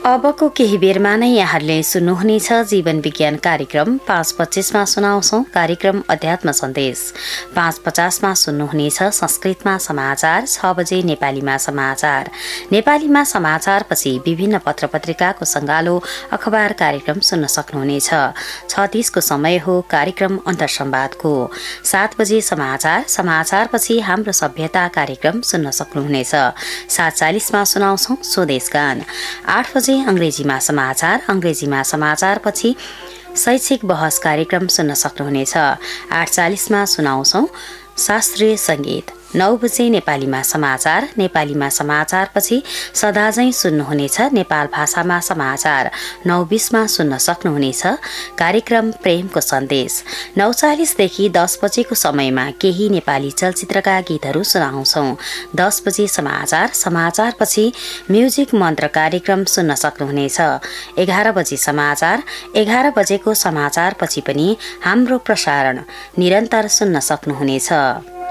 अबको केही बेरमा नै यहाँहरूले सुन्नुहुनेछ जीवन विज्ञान कार्यक्रम 5:25मा सुनाउँछौं कार्यक्रम अध्यात्म सन्देश। 5:50मा सुन्नुहुनेछ संस्कृतमा समाचार, 6 बजे नेपालीमा समाचार। नेपालीमा समाचारपछि विभिन्न पत्रपत्रिकाको संगालो अखबार कार्यक्रम सुन्न सक्नुहुनेछ। 6:30 को समय हो कार्यक्रम अन्तर्संवादको। 7 बजे समाचार, समाचारपछि हाम्रो सभ्यता कार्यक्रम सुन्न सक्नुहुनेछ। 7:40मा सुनाउँछौं स्वदेश गान। 8 बजे अंग्रेजीमा समाचारपछि शैक्षिक बहस कार्यक्रम सुन्न सक्नुहुनेछ। 8:40मा सुनाउँछौं शास्त्रीय संगीत। 9 बजे नेपालीमा समाचारपछि सदाझै सुन्नुहुनेछ नेपाल भाषामा समाचार। 9:20मा सुन्न सक्नुहुनेछ कार्यक्रम प्रेमको सन्देश। 9:40 देखि 10 बजेको समयमा केही नेपाली चलचित्रका गीतहरू सुनाउँछौं। 10 बजे समाचारपछि म्युजिक मन्त्र कार्यक्रम सुन्न सक्नुहुनेछ। 11 बजे समाचार, 11 बजेको समाचारपछि पनि हाम्रो प्रसारण निरन्तर सुन्न सक्नुहुनेछ।